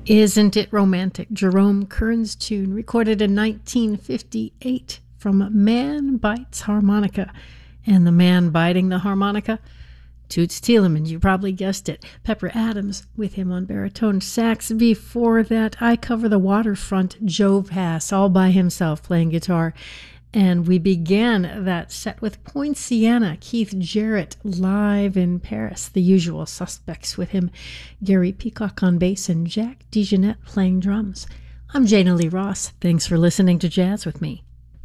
Isn't It Romantic? Jerome Kern's tune, recorded in 1958 from Man Bites Harmonica. And the man biting the harmonica? Toots Thielemans, you probably guessed it. Pepper Adams with him on baritone sax. Before that, I Cover the Waterfront, Joe Pass, all by himself playing guitar. And we began that set with Poinciana, Keith Jarrett live in Paris. The Usual Suspects with him, Gary Peacock on bass and Jack DeJohnette playing drums. I'm Jana Lee Ross. Thanks for listening to Jazz with me.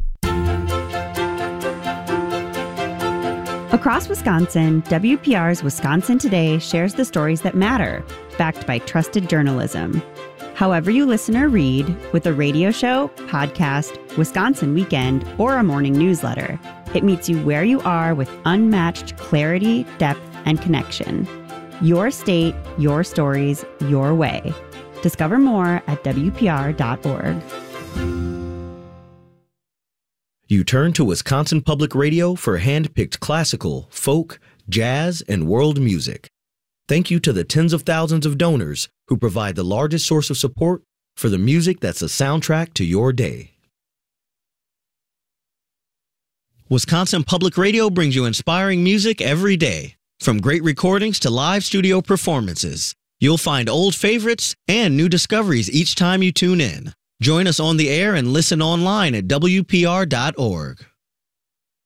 Across Wisconsin, WPR's Wisconsin Today shares the stories that matter, backed by trusted journalism. However you listen or read, with a radio show, podcast, Wisconsin Weekend, or a morning newsletter, it meets you where you are with unmatched clarity, depth, and connection. Your state, your stories, your way. Discover more at WPR.org. You turn to Wisconsin Public Radio for hand-picked classical, folk, jazz, and world music. Thank you to the tens of thousands of donors who provide the largest source of support for the music that's a soundtrack to your day. Wisconsin Public Radio brings you inspiring music every day. From great recordings to live studio performances, you'll find old favorites and new discoveries each time you tune in. Join us on the air and listen online at WPR.org.